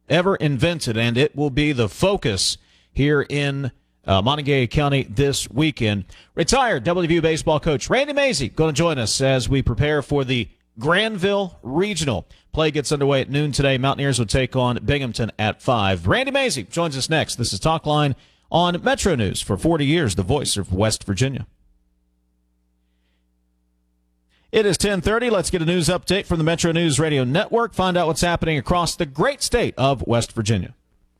ever invented, and it will be the focus here in Montague County this weekend. Retired WVU baseball coach Randy Mazey going to join us as we prepare for the Granville Regional. Play gets underway at noon today. Mountaineers will take on Binghamton at 5. Randy Mazey joins us next. This is Talk Line on Metro News. For 40 years, the voice of West Virginia. It is 10:30. Let's get a news update from the Metro News Radio Network. Find out what's happening across the great state of West Virginia.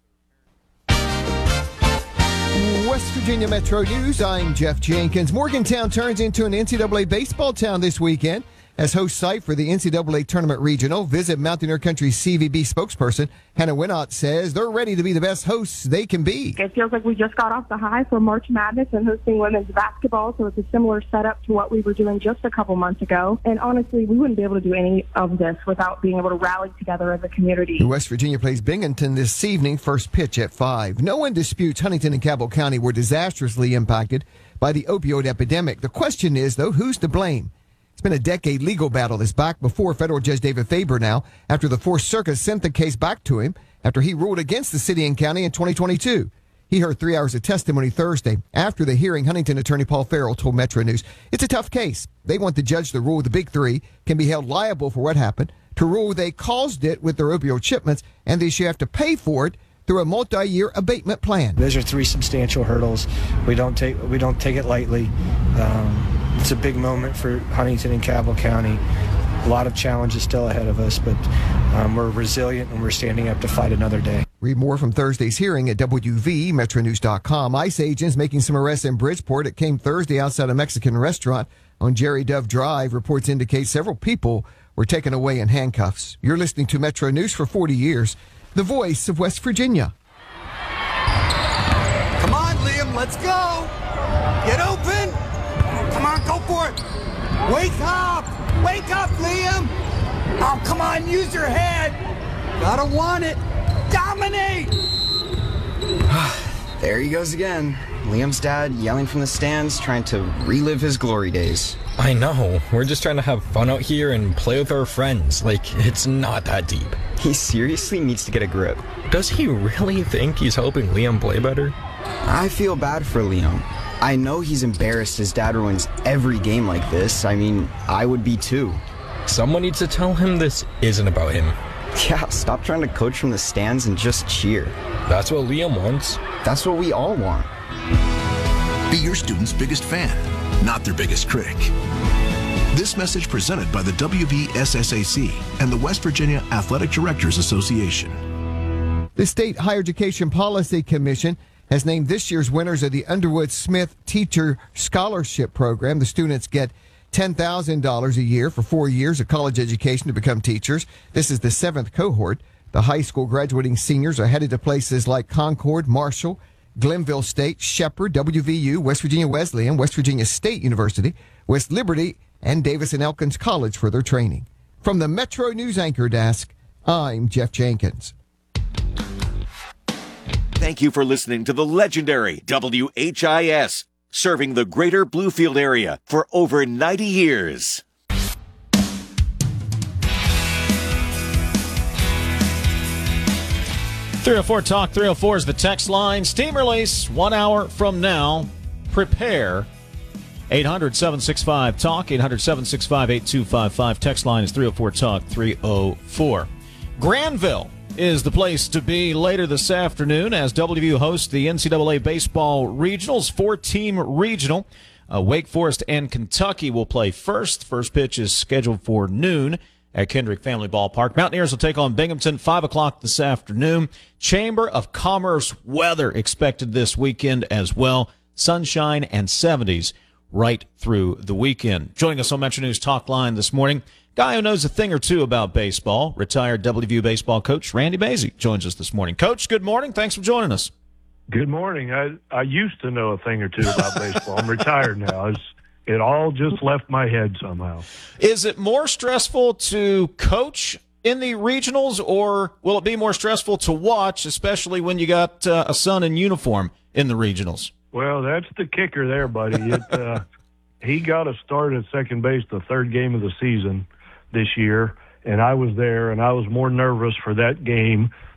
West Virginia Metro News, I'm Jeff Jenkins. Morgantown turns into an NCAA baseball town this weekend as host site for the NCAA Tournament Regional. Visit Mountaineer Country CVB spokesperson Hannah Winnott says they're ready to be the best hosts they can be. It feels like we just got off the high for March Madness and hosting women's basketball, so it's a similar setup to what we were doing just a couple months ago. And honestly, we wouldn't be able to do any of this without being able to rally together as a community. West Virginia plays Binghamton this evening, first pitch at 5. No one disputes Huntington and Cabell County were disastrously impacted by the opioid epidemic. The question is, though, who's to blame? It's been a decade legal battle that's back before federal Judge David Faber now after the Fourth Circuit sent the case back to him after he ruled against the city and county in 2022. He heard 3 hours of testimony Thursday. After the hearing, Huntington attorney Paul Farrell told Metro News, it's a tough case. They want the judge to rule the big three can be held liable for what happened, to rule they caused it with their opioid shipments, and they should have to pay for it through a multi-year abatement plan. Those are 3 substantial hurdles. We don't take it lightly. It's a big moment for Huntington and Cabell County. A lot of challenges still ahead of us, but we're resilient and we're standing up to fight another day. Read more from Thursday's hearing at WVMetroNews.com. ICE agents making some arrests in Bridgeport. It came Thursday outside a Mexican restaurant on Jerry Dove Drive. Reports indicate several people were taken away in handcuffs. You're listening to Metro News for 40 years, the voice of West Virginia. Come on, Liam, let's go. Get open. Come on, go for it. Wake up. Wake up, Liam. Oh, come on, use your head. Gotta want it. Dominate. There he goes again. Liam's dad yelling from the stands, trying to relive his glory days. I know. We're just trying to have fun out here and play with our friends. Like, it's not that deep. He seriously needs to get a grip. Does he really think he's helping Liam play better? I feel bad for Liam. I know he's embarrassed his dad ruins every game like this. I mean, I would be too. Someone needs to tell him this isn't about him. Yeah, stop trying to coach from the stands and just cheer. That's what Liam wants. That's what we all want. Be your student's biggest fan, not their biggest critic. This message presented by the WVSSAC and the West Virginia Athletic Directors Association. The State Higher Education Policy Commission has named this year's winners of the Underwood Smith Teacher Scholarship Program. The students get $10,000 a year for 4 years of college education to become teachers. This is the 7th cohort. The high school graduating seniors are headed to places like Concord, Marshall, Glenville State, Shepherd, WVU, West Virginia Wesleyan, West Virginia State University, West Liberty, and Davis and Elkins College for their training. From the Metro News Anchor Desk, I'm Jeff Jenkins. Thank you for listening to the legendary WHIS, serving the greater Bluefield area for over 90 years. .304 Talk, 304 is the text line. Steam release 1 hour from now. Prepare. 800-765-TALK, 800-765-8255. Text line is 304 Talk, 304. Granville is the place to be later this afternoon as WVU hosts the NCAA Baseball Regionals, 4-team regional. Wake Forest and Kentucky will play first. First pitch is scheduled for noon at Kendrick Family Ballpark. Mountaineers will take on Binghamton 5 o'clock this afternoon. Chamber of Commerce weather expected this weekend as well. Sunshine and 70s right through the weekend. Joining us on Metro News Talk Line this morning, guy who knows a thing or two about baseball, retired WVU baseball coach Randy Mazey joins us this morning. Coach, good morning. Thanks for joining us. Good morning. I used to know a thing or two about baseball. I'm retired now. It all just left my head somehow. Is it more stressful to coach in the regionals, or will it be more stressful to watch, especially when you got a son in uniform in the regionals? Well, that's the kicker there, buddy. He got a start at second base the third game of the season this year, and I was there, and I was more nervous for that game